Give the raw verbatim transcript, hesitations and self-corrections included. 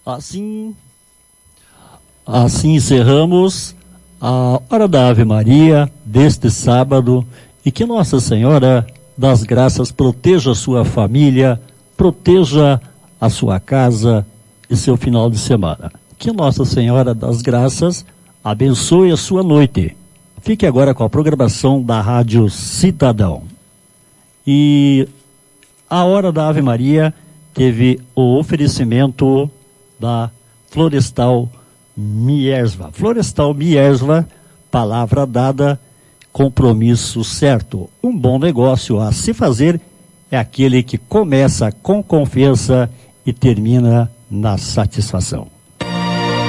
Assim, assim encerramos a Hora da Ave Maria deste sábado, e que Nossa Senhora das Graças proteja a sua família, proteja a sua casa e seu final de semana. Que Nossa Senhora das Graças abençoe a sua noite. Fique agora com a programação da Rádio Cidadão. E a Hora da Ave Maria teve o oferecimento da Florestal Miersva. Florestal Miersva, palavra dada, compromisso certo. Um bom negócio a se fazer é aquele que começa com confiança e termina na satisfação.